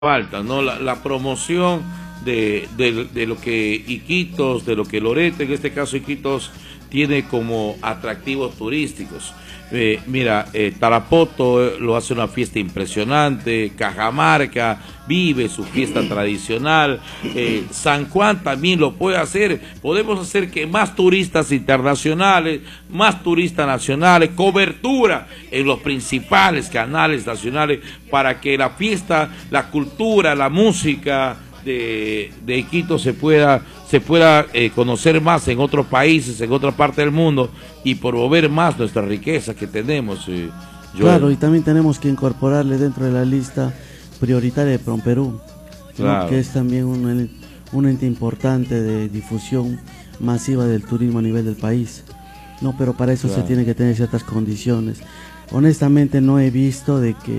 falta, ¿no? La promoción de lo que Iquitos, de lo que Loreto, en este caso Iquitos, tiene como atractivos turísticos. Mira, Tarapoto lo hace una fiesta impresionante, Cajamarca vive su fiesta tradicional, San Juan también lo puede hacer. Podemos hacer que más turistas internacionales, más turistas nacionales, cobertura en los principales canales nacionales para que la fiesta, la cultura, la música de Iquitos se pueda conocer más en otros países, en otra parte del mundo, y promover más nuestra riqueza que tenemos. Claro, y también tenemos que incorporarle dentro de la lista prioritaria de PROMPERÚ, claro, que es también un ente importante de difusión masiva del turismo a nivel del país. No, pero para eso se tiene que tener ciertas condiciones. Honestamente no he visto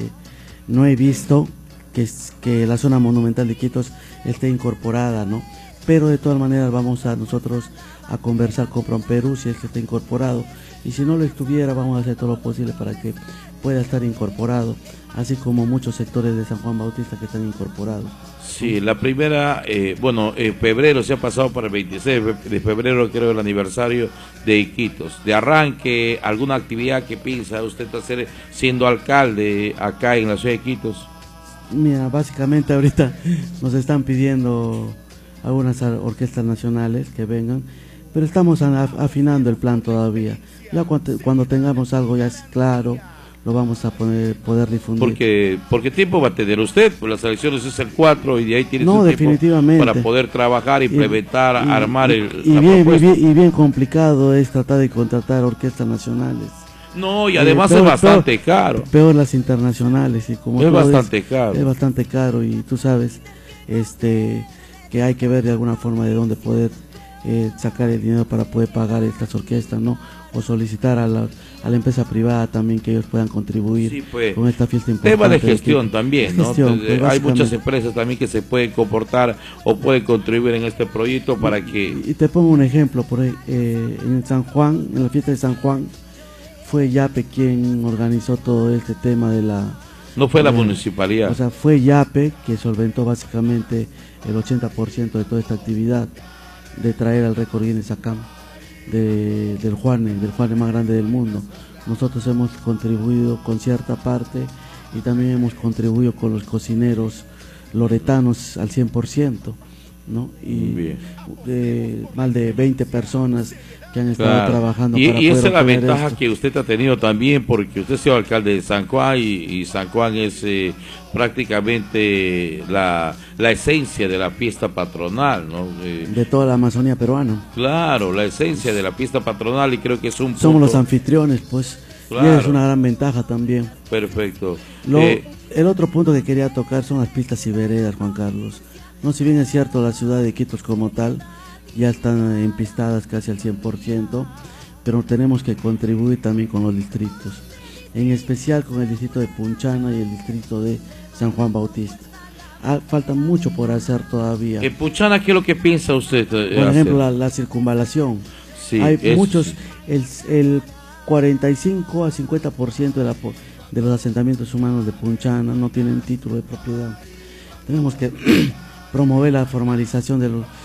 que la zona monumental de Iquitos esté incorporada, ¿no? Pero de todas maneras vamos a nosotros a conversar con PROMPERÚ si es que está incorporado, y si no lo estuviera vamos a hacer todo lo posible para que pueda estar incorporado, así como muchos sectores de San Juan Bautista que están incorporados. Sí, la primera, febrero, se ha pasado para el 26 de febrero, creo, el aniversario de Iquitos. De arranque, ¿alguna actividad que piensa usted hacer siendo alcalde acá en la ciudad de Iquitos? Mira, básicamente ahorita nos están pidiendo algunas orquestas nacionales que vengan, pero estamos afinando el plan todavía. Ya cuando tengamos algo ya claro, lo vamos a poder difundir. Porque tiempo va a tener usted, pues las elecciones es el 4 y de ahí tiene su definitivamente tiempo para poder trabajar, implementar, armar la propuesta. Y bien complicado es tratar de contratar orquestas nacionales. No, y además es bastante caro. Peor las internacionales, y como es bastante caro. Es bastante caro, y tú sabes que hay que ver de alguna forma de dónde poder sacar el dinero para poder pagar estas orquestas, ¿no? O solicitar a la empresa privada también que ellos puedan contribuir con esta fiesta importante. Tema de gestión también, ¿no? Hay muchas empresas también que se pueden comportar o pueden contribuir en este proyecto para que... Y te pongo un ejemplo, por ahí, en San Juan, en la fiesta de San Juan, fue Yape quien organizó todo este tema de la... No fue la municipalidad. O sea, fue Yape que solventó básicamente el 80% de toda esta actividad de traer al récord Guinness acá, del Juane más grande del mundo. Nosotros hemos contribuido con cierta parte y también hemos contribuido con los cocineros loretanos al 100%, ¿no? Y más de 20 personas que han estado trabajando para y esa es la ventaja esto. Que usted ha tenido también, porque usted ha sido alcalde de San Juan y San Juan es prácticamente la esencia de la fiesta patronal, ¿no? De toda la Amazonía peruana. Claro, la esencia de la fiesta patronal, y creo que es un punto... Somos los anfitriones, pues, claro. Y es una gran ventaja también. Perfecto. El otro punto que quería tocar son las pistas y veredas, Juan Carlos. No, si bien es cierto, la ciudad de Iquitos como tal ya están empistadas casi al 100%, pero tenemos que contribuir también con los distritos, en especial con el distrito de Punchana y el distrito de San Juan Bautista. Falta mucho por hacer todavía. En Punchana, ¿qué es lo que piensa usted? Por ejemplo, la circunvalación. Sí, hay muchos, el 45 a 50% de los asentamientos humanos de Punchana no tienen título de propiedad. Tenemos que promover la formalización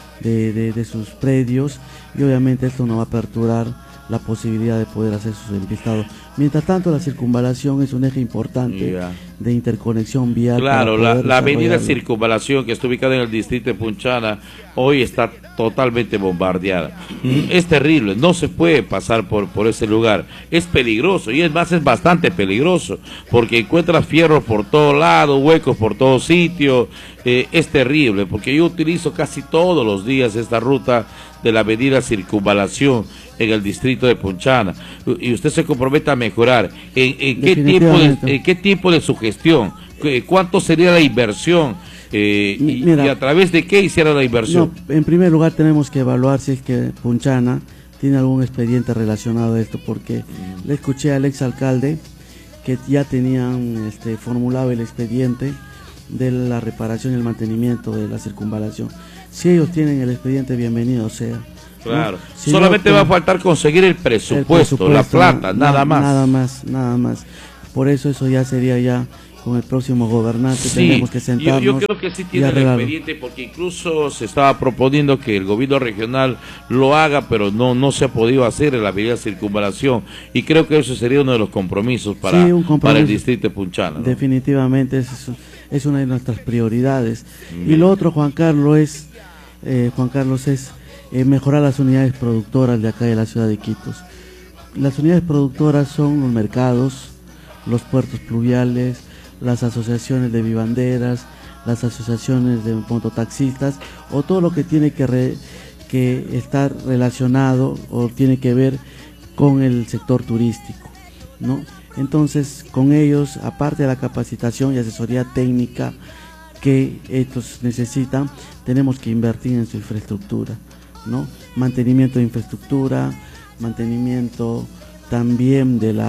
de sus predios, y obviamente esto nos va a aperturar la posibilidad de poder hacer sus empistados. Mientras tanto, la circunvalación es un eje importante de interconexión vial. Claro, la avenida Circunvalación, que está ubicada en el distrito de Punchana, hoy está totalmente bombardeada. Es terrible, no se puede pasar por ese lugar. Es peligroso, y es más, es bastante peligroso, porque encuentras fierros por todos lados, huecos por todos sitios. Es terrible, porque yo utilizo casi todos los días esta ruta de la avenida Circunvalación en el distrito de Punchana, y usted se compromete a mejorar. ¿En qué tiempo de su gestión? ¿Cuánto sería la inversión? Y a través de qué hiciera la inversión. No, en primer lugar tenemos que evaluar si es que Punchana tiene algún expediente relacionado a esto, porque le escuché al exalcalde que ya tenían formulado el expediente de la reparación y el mantenimiento de la circunvalación. Si ellos tienen el expediente, bienvenido sea. Claro, ¿no? Si solamente va a faltar conseguir el presupuesto, la plata, nada más. Nada más. Por eso ya sería con el próximo gobernante, sí, tenemos que sentarnos. Yo creo que sí tiene el expediente, porque incluso se estaba proponiendo que el gobierno regional lo haga, pero no se ha podido hacer en la avenida Circunvalación, y creo que eso sería uno de los compromisos para, sí, para el distrito de Punchana, ¿no? Definitivamente es una de nuestras prioridades. Y lo otro, Juan Carlos, es mejorar las unidades productoras de acá de la ciudad de Iquitos. Las unidades productoras son los mercados, los puertos pluviales, las asociaciones de vivanderas, las asociaciones de mototaxistas, o todo lo que tiene que estar relacionado o tiene que ver con el sector turístico, ¿no? Entonces, con ellos, aparte de la capacitación y asesoría técnica que estos necesitan, tenemos que invertir en su infraestructura, ¿no? Mantenimiento de infraestructura, mantenimiento también de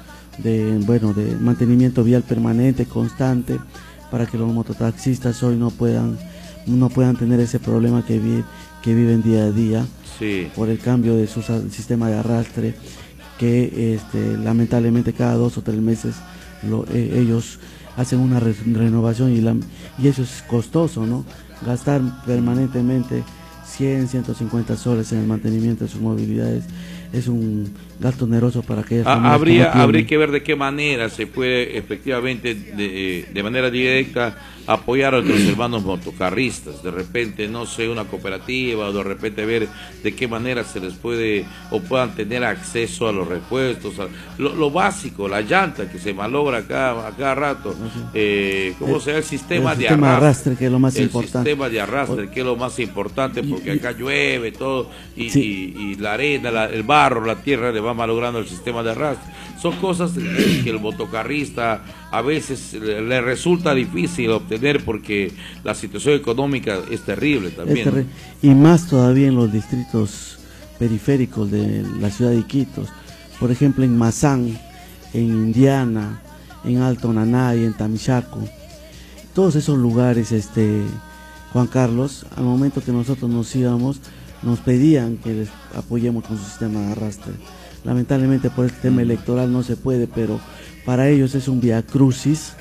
mantenimiento vial permanente, constante, para que los mototaxistas hoy no puedan tener ese problema que viven día a día, sí, por el cambio de su sistema de arrastre, que lamentablemente cada 2 o 3 meses ellos hacen una renovación, y eso es costoso, ¿no? Gastar permanentemente 100, 150 soles en el mantenimiento de sus movilidades es un gasto oneroso para aquellas familias. Habría que ver de qué manera se puede efectivamente de manera directa apoyar a nuestros hermanos motocarristas, de repente, no sé, una cooperativa, o de repente ver de qué manera se les puede o puedan tener acceso a los repuestos, lo básico, la llanta que se malogra a cada rato, ¿cómo se llama? El sistema de arrastre, que es lo más importante. El sistema de arrastre, que es lo más importante, porque acá llueve todo, y la arena, el barro, la tierra le va malogrando el sistema de arrastre. Son cosas que el motocarrista a veces le resulta difícil obtener, porque la situación económica es terrible también. Y más todavía en los distritos periféricos de la ciudad de Iquitos, por ejemplo en Mazán, en Indiana, en Alto Nanay, en Tamichaco, todos esos lugares, Juan Carlos, al momento que nosotros nos íbamos, nos pedían que les apoyemos con su sistema de arrastre. Lamentablemente por el tema electoral no se puede, pero para ellos es un vía crucis,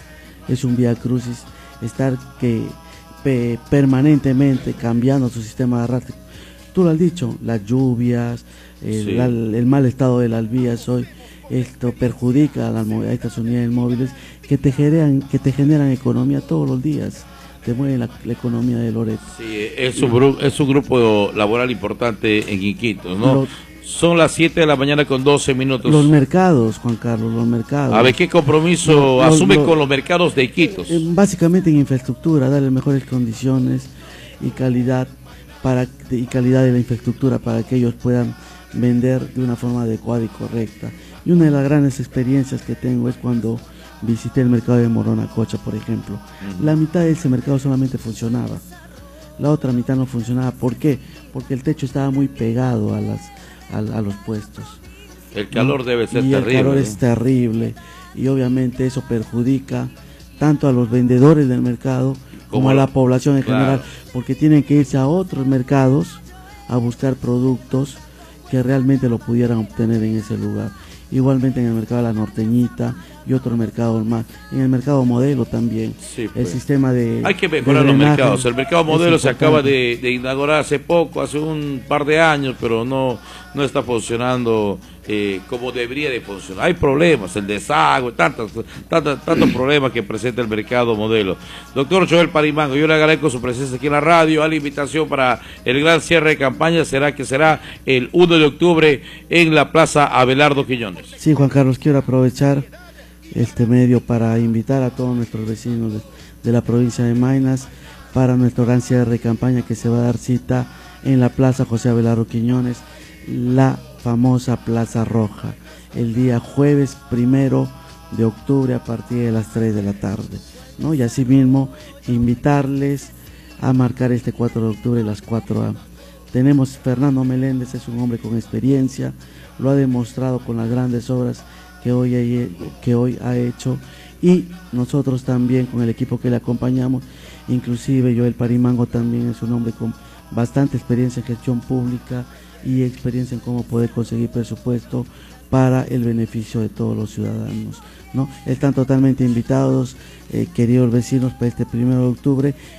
estar permanentemente cambiando su sistema de arrastre. Tú lo has dicho, las lluvias, el mal estado de las vías hoy, esto perjudica a estas unidades móviles que te generan economía todos los días, te mueven la economía de Loreto. Sí, es un grupo laboral importante en Iquitos, ¿no? Son las 7 de la mañana con 12 minutos. Los mercados, Juan Carlos, los mercados. A ver, ¿qué compromiso asume con los mercados de Iquitos? Básicamente en infraestructura, darle mejores condiciones y calidad de la infraestructura para que ellos puedan vender de una forma adecuada y correcta. Y una de las grandes experiencias que tengo es cuando visité el mercado de Moronacocha, por ejemplo. La mitad de ese mercado solamente funcionaba, la otra mitad no funcionaba. ¿Por qué? Porque el techo estaba muy pegado a los puestos. El calor debe ser terrible. El calor es terrible, y obviamente eso perjudica tanto a los vendedores del mercado como a la población en general, porque tienen que irse a otros mercados a buscar productos que realmente lo pudieran obtener en ese lugar. Igualmente en el mercado de la Norteñita y otros mercados más, en el mercado Modelo también, sí, pues. El sistema de... Hay que mejorar los mercados. El mercado Modelo se acaba de inaugurar hace poco, hace un par de años, pero no está funcionando como debería de funcionar. Hay problemas, el desagüe, tantos problemas que presenta el mercado Modelo. Doctor Joel Parimango, yo le agradezco su presencia aquí en la radio. A la invitación para el gran cierre de campaña será el 1 de octubre en la Plaza Abelardo Quiñones. Sí, Juan Carlos, quiero aprovechar este medio para invitar a todos nuestros vecinos de la provincia de Maynas para nuestro gran cierre de campaña, que se va a dar cita en la Plaza José Abelardo Quiñones, la famosa Plaza Roja, el día jueves 1 de octubre a partir de las 3 de la tarde, ¿no? Y asimismo invitarles a marcar este 4 de octubre las 4 a. Tenemos Fernando Meléndez, es un hombre con experiencia, lo ha demostrado con las grandes obras que hoy ha hecho, y nosotros también con el equipo que le acompañamos, inclusive Joel Parimango también es un hombre con bastante experiencia en gestión pública y experiencia en cómo poder conseguir presupuesto para el beneficio de todos los ciudadanos, ¿no? Están totalmente invitados, queridos vecinos, para este 1 de octubre,